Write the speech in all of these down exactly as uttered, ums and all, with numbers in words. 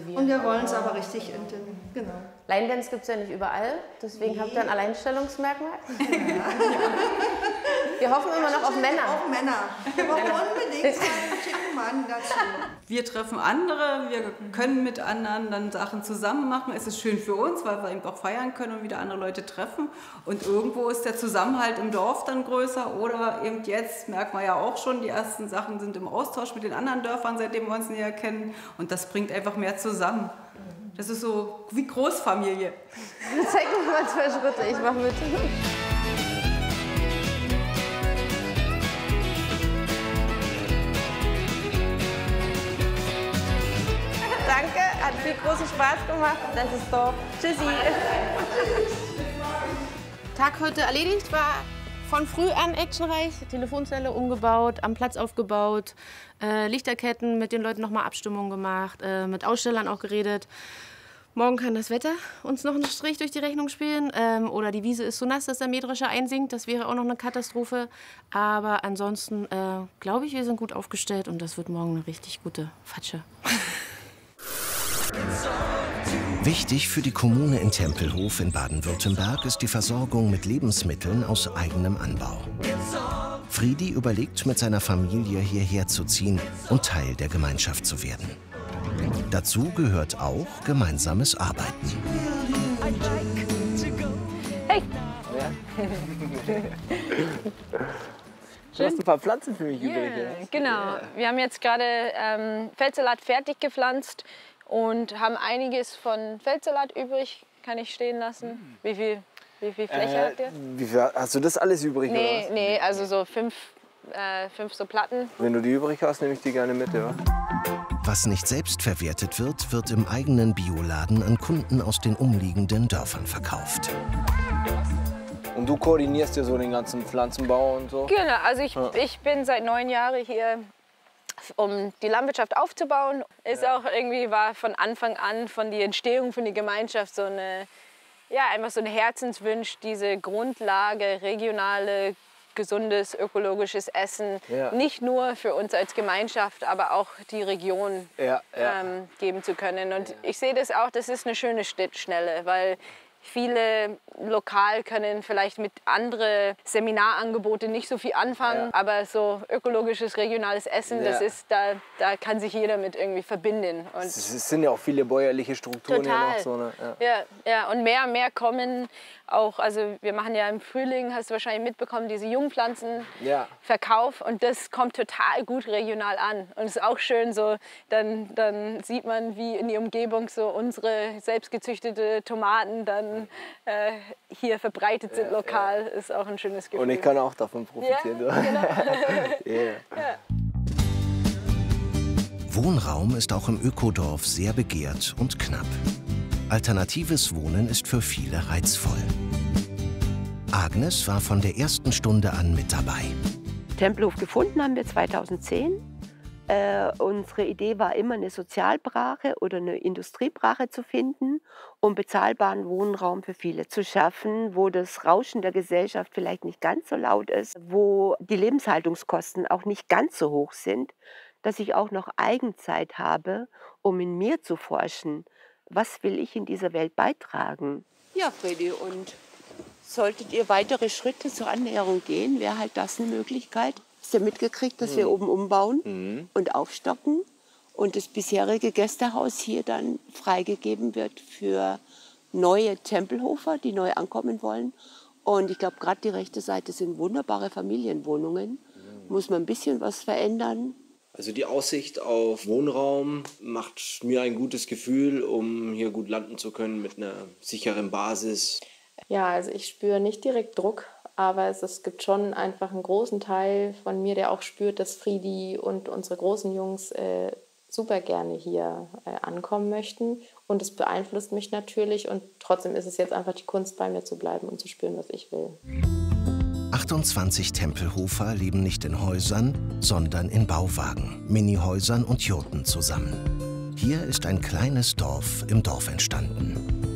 Und wir wollen es aber richtig in den, genau. Line-Dance gibt es ja nicht überall, deswegen nee. habt ihr ein Alleinstellungsmerkmal. Ja. Wir hoffen immer noch auf Männer. Auf Männer. Wir brauchen unbedingt einen schicken Mann dazu. Wir treffen andere, wir können mit anderen dann Sachen zusammen machen. Es ist schön für uns, weil wir eben auch feiern können und wieder andere Leute treffen. Und irgendwo ist der Zusammenhalt im Dorf dann größer. Oder eben jetzt merkt man ja auch schon, die ersten Sachen sind im Austausch mit den anderen Dörfern, seitdem wir uns näher kennen. Und das bringt einfach mehr zusammen. Das ist so wie Großfamilie. Zeig mir mal zwei Schritte, ich mach mit. Danke, hat viel großen Spaß gemacht. Das ist doch. Tschüssi. Tag heute erledigt, war von früh an actionreich. Telefonzelle umgebaut, am Platz aufgebaut, äh, Lichterketten, mit den Leuten nochmal Abstimmung gemacht, äh, mit Ausstellern auch geredet. Morgen kann das Wetter uns noch einen Strich durch die Rechnung spielen. Ähm, oder die Wiese ist so nass, dass der Mähdrescher einsinkt. Das wäre auch noch eine Katastrophe. Aber ansonsten äh, glaube ich, wir sind gut aufgestellt und das wird morgen eine richtig gute Fatsche. Wichtig für die Kommune in Tempelhof in Baden-Württemberg ist die Versorgung mit Lebensmitteln aus eigenem Anbau. Friedi überlegt, mit seiner Familie hierher zu ziehen und Teil der Gemeinschaft zu werden. Dazu gehört auch gemeinsames Arbeiten. Hey! Du hast ein paar Pflanzen für mich yeah, übrig. Ja? Genau. Yeah. Wir haben jetzt gerade ähm, Feldsalat fertig gepflanzt und haben einiges von Feldsalat übrig. Kann ich stehen lassen? Wie viel, wie viel Fläche äh, habt ihr? Wie viel, hast du das alles übrig? Nee, oder was? nee, also so fünf, äh, fünf so Platten. Wenn du die übrig hast, nehme ich die gerne mit, ja. Was nicht selbst verwertet wird, wird im eigenen Bioladen an Kunden aus den umliegenden Dörfern verkauft. Und du koordinierst ja so den ganzen Pflanzenbau und so? Genau, also ich, ja. ich bin seit neun Jahren hier, um die Landwirtschaft aufzubauen. Ist ja. auch irgendwie, war von Anfang an, von der Entstehung von der Gemeinschaft so eine, ja, einfach so ein Herzenswunsch, diese Grundlage, regionale, gesundes, ökologisches Essen, ja. nicht nur für uns als Gemeinschaft, aber auch die Region ja, ja. Ähm, geben zu können. Und ja. ich sehe das auch, das ist eine schöne Schnittstelle, weil viele lokal können vielleicht mit anderen Seminarangeboten nicht so viel anfangen, ja. aber so ökologisches, regionales Essen, ja. das ist, da, da kann sich jeder mit irgendwie verbinden. Und es sind ja auch viele bäuerliche Strukturen total. hier noch. So, ne? ja. Ja, ja, und mehr und mehr kommen auch, also wir machen ja im Frühling, hast du wahrscheinlich mitbekommen, diese Jungpflanzenverkauf ja. und das kommt total gut regional an. Und es ist auch schön so, dann, dann sieht man, wie in die Umgebung so unsere selbstgezüchtete Tomaten dann äh, hier verbreitet sind, ja, lokal, ja. ist auch ein schönes Gefühl. Und ich kann auch davon profitieren. Ja, genau. yeah. ja. Wohnraum ist auch im Ökodorf sehr begehrt und knapp. Alternatives Wohnen ist für viele reizvoll. Agnes war von der ersten Stunde an mit dabei. Tempelhof gefunden haben wir zweitausendzehn. Äh, unsere Idee war immer, eine Sozialbrache oder eine Industriebrache zu finden, um bezahlbaren Wohnraum für viele zu schaffen, wo das Rauschen der Gesellschaft vielleicht nicht ganz so laut ist, wo die Lebenshaltungskosten auch nicht ganz so hoch sind, dass ich auch noch Eigenzeit habe, um in mir zu forschen. Was will ich in dieser Welt beitragen? Ja, Fredi, und solltet ihr weitere Schritte zur Annäherung gehen, wäre halt das eine Möglichkeit. Hast du ja mitgekriegt, dass mhm. wir oben umbauen mhm. und aufstocken und das bisherige Gästehaus hier dann freigegeben wird für neue Tempelhofer, die neu ankommen wollen. Und ich glaube, gerade die rechte Seite sind wunderbare Familienwohnungen. Mhm. Muss man ein bisschen was verändern. Also die Aussicht auf Wohnraum macht mir ein gutes Gefühl, um hier gut landen zu können mit einer sicheren Basis. Ja, also ich spüre nicht direkt Druck, aber es, es gibt schon einfach einen großen Teil von mir, der auch spürt, dass Friedi und unsere großen Jungs äh, super gerne hier äh, ankommen möchten. Und es beeinflusst mich natürlich und trotzdem ist es jetzt einfach die Kunst, bei mir zu bleiben und zu spüren, was ich will. achtundzwanzig Tempelhofer leben nicht in Häusern, sondern in Bauwagen, Minihäusern und Jurten zusammen. Hier ist ein kleines Dorf im Dorf entstanden.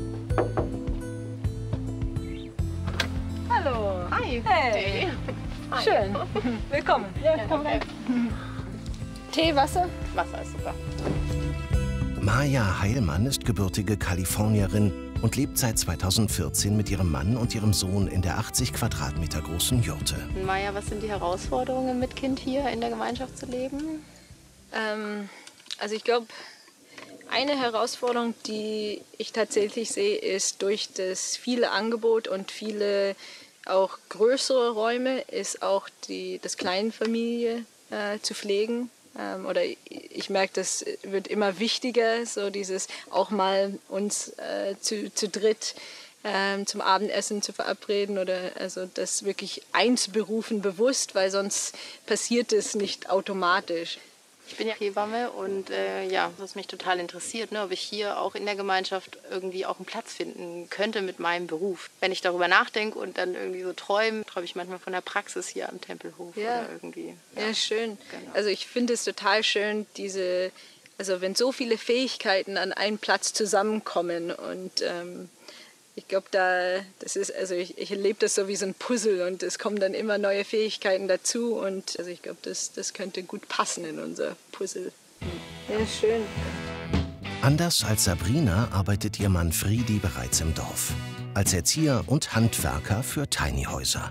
Hallo. Hi. Hey. Hi. Schön. Willkommen. Ja, komm rein. Tee, Wasser? Wasser ist super. Maja Heilmann ist gebürtige Kalifornierin und lebt seit zweitausendvierzehn mit ihrem Mann und ihrem Sohn in der achtzig Quadratmeter großen Jurte. Maja, was sind die Herausforderungen, mit Kind hier in der Gemeinschaft zu leben? Ähm, also ich glaube, eine Herausforderung, die ich tatsächlich sehe, ist durch das viele Angebot und viele auch größere Räume, ist auch die das Kleinfamilie äh, zu pflegen. Ähm, oder ich merke, das wird immer wichtiger, so dieses auch mal uns äh, zu, zu dritt ähm, zum Abendessen zu verabreden oder also das wirklich einzuberufen bewusst, weil sonst passiert es nicht automatisch. Ich bin ja Hebamme und äh, ja, was mich total interessiert, ne, ob ich hier auch in der Gemeinschaft irgendwie auch einen Platz finden könnte mit meinem Beruf. Wenn ich darüber nachdenke und dann irgendwie so träume, träume ich manchmal von der Praxis hier am Tempelhof ja. oder irgendwie. Ja, ja schön. Genau. Also ich finde es total schön, diese, also wenn so viele Fähigkeiten an einen Platz zusammenkommen und ähm, ich glaube, da, das ist, also ich, ich erlebe das so wie so ein Puzzle und es kommen dann immer neue Fähigkeiten dazu und also ich glaube, das, das könnte gut passen in unser Puzzle. Ja, schön. Anders als Sabrina arbeitet ihr Mann Friedi bereits im Dorf. Als Erzieher und Handwerker für Tiny-Häuser.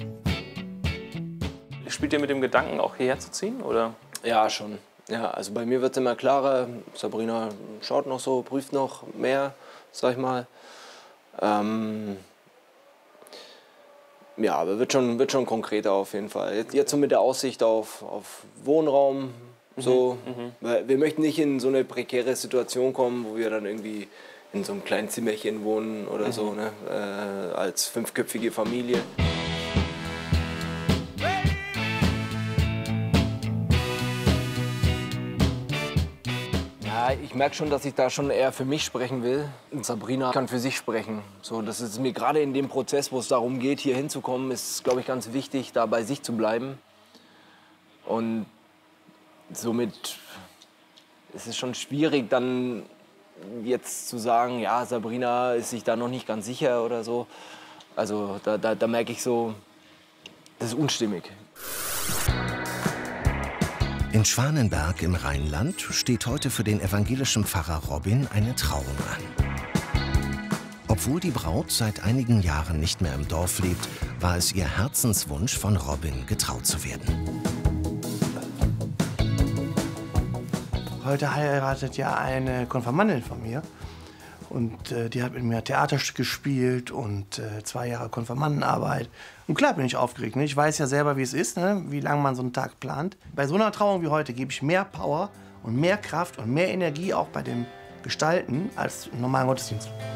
Spielt ihr mit dem Gedanken, auch hierher zu ziehen, oder? Ja, schon. Ja, also bei mir wird es immer klarer. Sabrina schaut noch so, prüft noch mehr, sag ich mal. Ähm, ja, aber wird schon, wird schon konkreter auf jeden Fall. Jetzt, jetzt so mit der Aussicht auf, auf Wohnraum. So. Mhm. Weil wir möchten nicht in so eine prekäre Situation kommen, wo wir dann irgendwie in so einem kleinen Zimmerchen wohnen oder mhm. so, ne? äh, als fünfköpfige Familie. Ich merke schon, dass ich da schon eher für mich sprechen will. Und Sabrina kann für sich sprechen. So, das ist mir gerade in dem Prozess, wo es darum geht, hier hinzukommen, ist, glaube ich, ganz wichtig, da bei sich zu bleiben. Und somit ist es schon schwierig, dann jetzt zu sagen, ja, Sabrina ist sich da noch nicht ganz sicher oder so. Also da, da, da merke ich so, das ist unstimmig. In Schwanenberg im Rheinland steht heute für den evangelischen Pfarrer Robin eine Trauung an. Obwohl die Braut seit einigen Jahren nicht mehr im Dorf lebt, war es ihr Herzenswunsch, von Robin getraut zu werden. Heute heiratet ja eine Konfirmandin von mir. Und äh, die hat mit mir Theaterstück gespielt und äh, zwei Jahre Konfirmandenarbeit. Und klar bin ich aufgeregt. Ne? Ich weiß ja selber, wie es ist, ne? Wie lange man so einen Tag plant. Bei so einer Trauung wie heute gebe ich mehr Power und mehr Kraft und mehr Energie auch bei dem Gestalten als im normalen Gottesdienst.